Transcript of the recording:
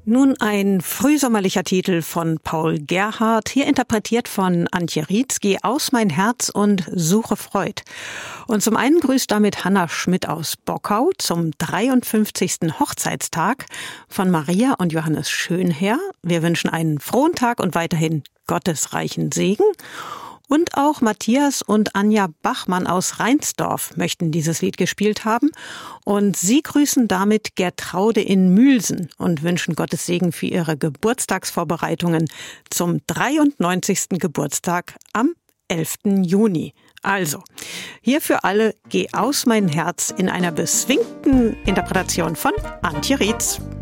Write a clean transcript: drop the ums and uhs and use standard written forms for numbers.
Nun ein frühsommerlicher Titel von Paul Gerhardt, hier interpretiert von Antje Rietz, Geh aus mein Herz und suche Freud. Und zum einen grüßt damit Hanna Schmidt aus Bockau zum 53. Hochzeitstag von Maria und Johannes Schönherr. Wir wünschen einen frohen Tag und weiterhin gottesreichen Segen. Und auch Matthias und Anja Bachmann aus Reinsdorf möchten dieses Lied gespielt haben. Und sie grüßen damit Gertraude in Mühlsen und wünschen Gottes Segen für ihre Geburtstagsvorbereitungen zum 93. Geburtstag am 11. Juni. Also, hier für alle Geh aus mein Herz in einer beswingten Interpretation von Antje Rietz.